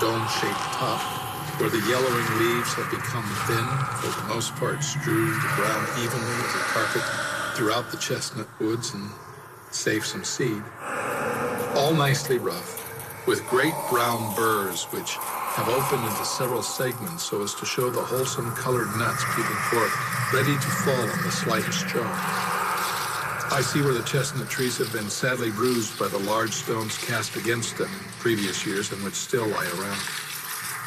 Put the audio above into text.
dome-shaped top, where the yellowing leaves have become thin, for the most part strewn the ground evenly as a carpet throughout the chestnut woods and save some seed. All nicely rough, with great brown burrs which have opened into several segments so as to show the wholesome colored nuts peeping forth, ready to fall on the slightest jar. I see where the chestnut trees have been sadly bruised by the large stones cast against them in previous years and which still lie around.